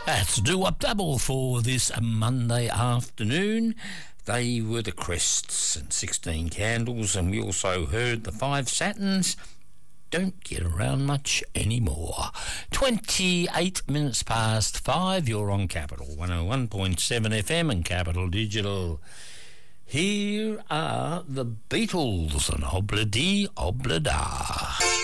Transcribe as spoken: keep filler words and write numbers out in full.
That's do-up double for this Monday afternoon. They were the Crests and sixteen Candles, and we also heard the Five Satins. Don't get around much anymore. twenty-eight minutes past five, you're on Capital one oh one point seven F M and Capital Digital. Here are the Beatles and Obla Dee Obla Da.